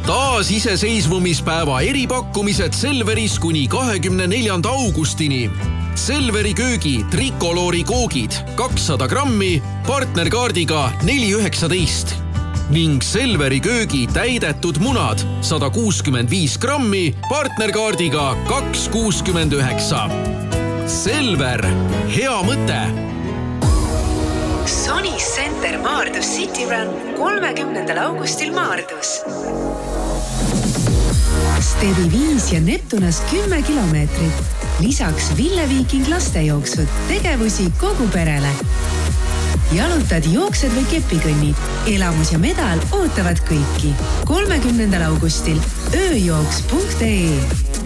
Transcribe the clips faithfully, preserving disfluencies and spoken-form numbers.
Taas iseseisvumispäeva eripakkumised Selveris kuni kahekümne neljanda augustini. Selveri köögi trikoloori koogid kakssada grammi partnerkaardiga neli üheksateist ning Selveri köögi täidetud munad sada kuuskümmend viis grammi partnerkaardiga kaks kuuskümmend üheksa. Selver, hea mõte! Sony Center Maardus City Run kolmekümnendal augustil Maardus. Steady viis ja Neptunast kümme kilomeetrit. Lisaks Ville Viiking lastejooksud, tegevusi kogu perele. Jalutad, jooksed või kepikõnnid. Elamus ja medal ootavad kõiki. kolmekümnendal augustil ööjooks punkt ee.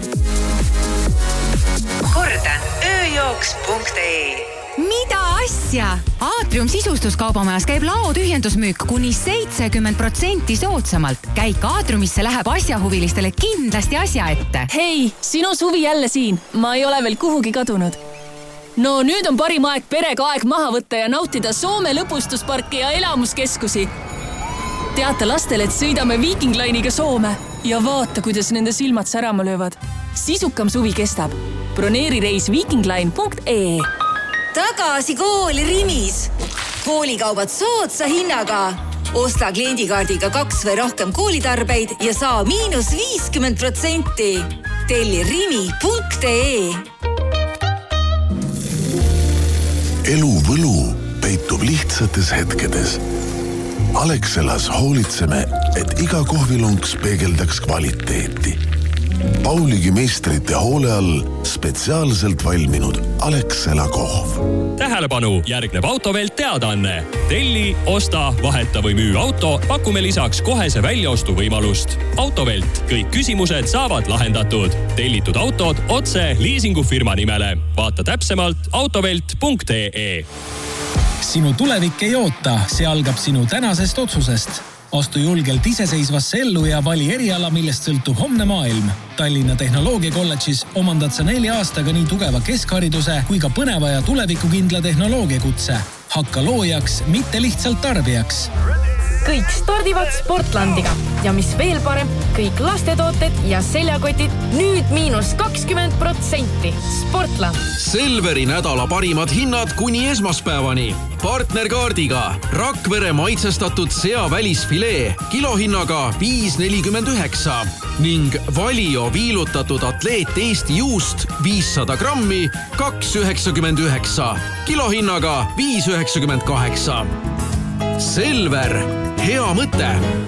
Kordan, ööjooks punkt ee. Mida asja? Aatrium sisustuskaubamajas käib laotühjendusmüük kuni seitsekümmend protsenti soodsamalt. Käik Aatriumisse läheb asjahuvilistele kindlasti asja ette. Hei, sinu suvi jälle siin. Ma ei ole veel kuhugi kadunud. No nüüd on parim aeg perega aeg maha võtta ja nautida Soome lõpustusparki ja elamuskeskusi. Teate lastele, et sõidame Viking Line'iga Soome ja vaata, kuidas nende silmad särama löövad. Sisukam suvi kestab. Broneeri reis viikingline punkt ee. Tagasi kooli Rimis. Koolikaubad soodsa hinnaga. Osta kliendikaardiga kaks või rohkem koolitarbeid ja saa miinus viiskümmend protsenti. Telli rimi punkt ee. Elu võlu peitub lihtsates hetkedes. Alexelas hoolitseme, et iga kohvilunks peegeldaks kvaliteeti. Pauligi meistrite hoole all spetsiaalselt valminud Alexela kohv. Tähelepanu, järgneb Autovelt teadaanne. Telli, osta, vaheta või müü auto, pakume lisaks kohese väljaostu võimalust. Autovelt, kõik küsimused saavad lahendatud. Tellitud autod otse liisingufirma nimele. Vaata täpsemalt autovelt punkt ee. Sinu tulevik ei oota, see algab sinu tänasest otsusest. Astu julgelt iseseisvasse ellu ja vali eriala, millest sõltub homne maailm. Tallinna Tehnoloogiakolledžis omandad sa nelja aastaga nii tugeva keskhariduse kui ka põneva ja tulevikukindla tehnoloogiakutse. Hakka loojaks, mitte lihtsalt tarbijaks. Kõik stardivad Sportlandiga ja mis veel parem, kõik lastetooted ja seljakotid nüüd miinus kakskümmend protsenti. Sportland. Selveri nädala parimad hinnad kuni esmaspäevani. Partnerkaardiga Rakvere maitsestatud sea välisfilee kilohinnaga viis nelikümmend üheksa ning Valio viilutatud atleet Eesti juust viissada grammi kaks üheksakümmend üheksa kilohinnaga viis üheksakümmend kaheksa. Selver, hea mõte!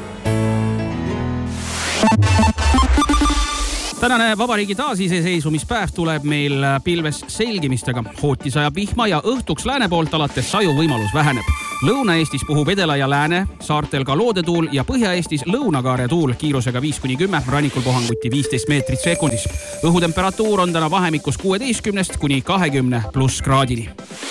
Tänane vabariigi taasiseseisvumispäev tuleb meil pilves selgimistega. Hooti sajab vihma ja õhtuks lääne poolt alates saju võimalus väheneb. Lõuna-Eestis puhub edela ja lääne, saartel ka loodetuul ja Põhja-Eestis lõunakaare tuul kiirusega viis kuni kümme, rannikul puhanguti viisteist meetrit sekundis. Õhutemperatuur on täna vahemikus kuueteistkümnest kuni kahekümne pluss kraadini.